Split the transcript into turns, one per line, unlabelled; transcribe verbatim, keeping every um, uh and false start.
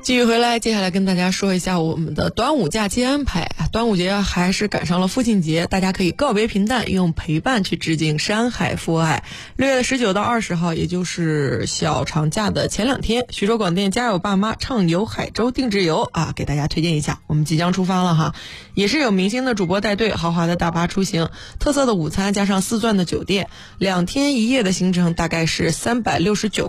继续回来，接下来跟大家说一下我们的端午假期安排。端午节还是赶上了父亲节，大家可以告别平淡，用陪伴去致敬山海父爱。六月十九到二十号，也就是小长假的前两天，徐州广电家有爸妈畅游海州定制游啊，给大家推荐一下。我们即将出发了哈，也是有明星的主播带队，豪华的大巴出行，特色的午餐加上四钻的酒店，两天一夜的行程大概是三百六十九。